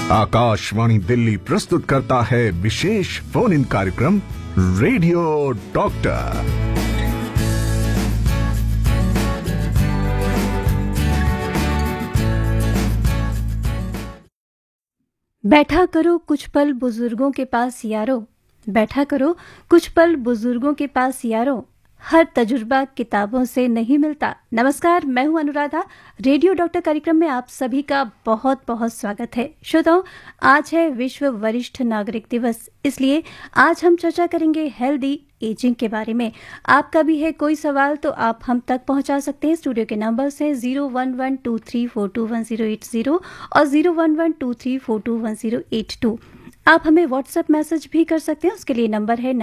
आकाशवाणी दिल्ली प्रस्तुत करता है विशेष फोन इन कार्यक्रम रेडियो डॉक्टर। बैठा करो कुछ पल बुजुर्गों के पास यारो, बैठा करो कुछ पल बुजुर्गों के पास यारो, हर तजुर्बा किताबों से नहीं मिलता। नमस्कार, मैं हूं अनुराधा। रेडियो डॉक्टर कार्यक्रम में आप सभी का बहुत बहुत स्वागत है। श्रोताओं, आज है विश्व वरिष्ठ नागरिक दिवस, इसलिए आज हम चर्चा करेंगे हेल्दी एजिंग के बारे में। आपका भी है कोई सवाल तो आप हम तक पहुंचा सकते हैं। स्टूडियो के नंबर्स हैं 0112342180 और 011234218082। आप हमें व्हाट्सएप मैसेज भी कर सकते हैं, उसके लिए नंबर है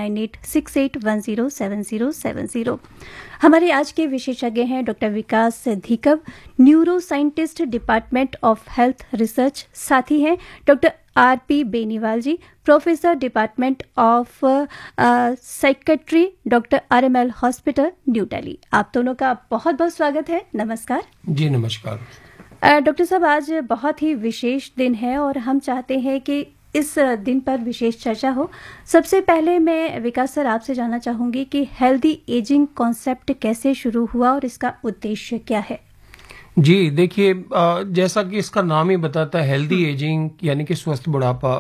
9868107070। हमारे आज के विशेषज्ञ हैं doctor Vikas धीकव, neuro scientist, department of health research. साथ ही हैं doctor RP. Beniwal ji, professor, department of psychiatry, doctor RML hospital, new Delhi. आप दोनों का बहुत बहुत स्वागत है। नमस्कार जी। नमस्कार डॉक्टर साहब, आज बहुत ही विशेष दिन है और हम चाहते हैं कि इस दिन पर विशेष चर्चा हो। सबसे पहले मैं विकास सर आपसे जानना चाहूंगी कि हेल्दी एजिंग कॉन्सेप्ट कैसे शुरू हुआ और इसका उद्देश्य क्या है? जी, देखिए, जैसा कि इसका नाम ही बताता है, हेल्दी एजिंग यानी कि स्वस्थ बुढ़ापा।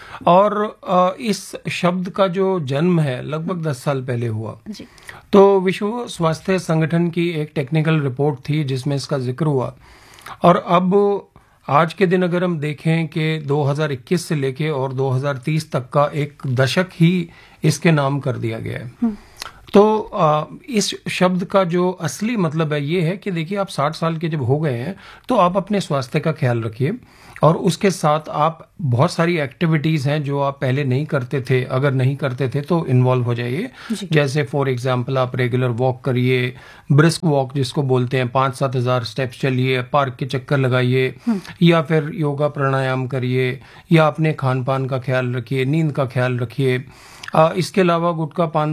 और इस शब्द का जो जन्म है लगभग 10 साल पहले हुआ जी। तो विश्व स्वास्थ्य संगठन की एक टेक्निकल रिपोर्ट थी जिसमें इसका जिक्र हुआ। और अब आज के दिन अगर हम देखें कि 2021 से लेके और 2030 तक का एक दशक ही इसके नाम कर दिया गया है। तो इस शब्द का जो असली मतलब है ये है कि देखिए, आप 60 साल के जब हो गए हैं तो आप अपने स्वास्थ्य का ख्याल रखिए और उसके साथ आप बहुत सारी एक्टिविटीज हैं जो आप पहले नहीं करते थे, अगर नहीं करते थे तो इन्वॉल्व हो जाइए। जैसे फॉर एग्जांपल आप रेगुलर वॉक करिए, ब्रिस्क वॉक जिसको बोलते हैं, 5-7 हज़ार स्टेप्स चलिए, पार्क के चक्कर लगाइए, या फिर योगा प्राणायाम करिए, या अपने खान पान का ख्याल रखिए, नींद का ख्याल रखिए। इसके अलावा गुटखा, पान,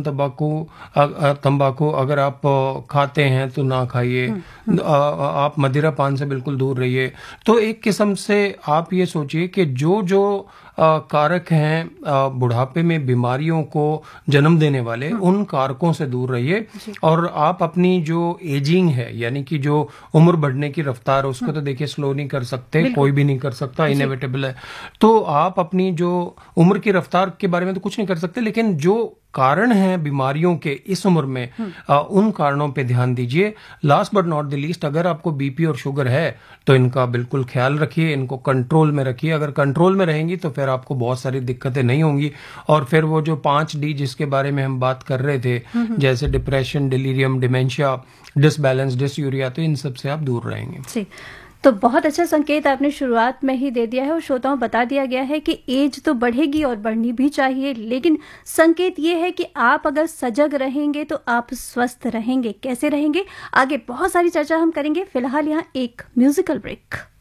तंबाकू अगर आप खाते हैं तो ना खाइए। आप मदिरा पान से बिल्कुल दूर रहिए। तो एक किस्म से आप ये सोचिए कि जो जो कारक हैं बुढ़ापे में बीमारियों को जन्म देने वाले, उन कारकों से दूर रहिए। और आप अपनी जो एजिंग है यानी कि जो उम्र बढ़ने की रफ्तार, उसको तो देखिए स्लो नहीं कर सकते, कोई भी नहीं कर सकता, इनएविटेबल है। तो आप अपनी जो उम्र की रफ्तार के बारे में तो कुछ नहीं कर सकते, लेकिन जो कारण हैं बीमारियों के इस उम्र में, उन कारणों पे ध्यान दीजिए। Last but not the least, अगर आपको बीपी और शुगर है तो इनका बिल्कुल ख्याल रखिए, इनको कंट्रोल में रखिए। अगर कंट्रोल में रहेंगी तो फिर आपको बहुत सारी दिक्कतें नहीं होंगी। और फिर वो जो 5D जिसके बारे में हम बात कर रहे थे, जैसे depression, delirium, dementia, disbalance, dysuria, तो इन सब से आप दूर रहेंगे। तो बहुत अच्छा संकेत आपने शुरुआत में ही दे दिया है और श्रोताओं बता दिया गया है कि एज तो बढ़ेगी और बढ़नी भी चाहिए, लेकिन संकेत ये है कि आप अगर सजग रहेंगे तो आप स्वस्थ रहेंगे। कैसे रहेंगे, आगे बहुत सारी चर्चा हम करेंगे। फिलहाल यहाँ एक म्यूजिकल ब्रेक।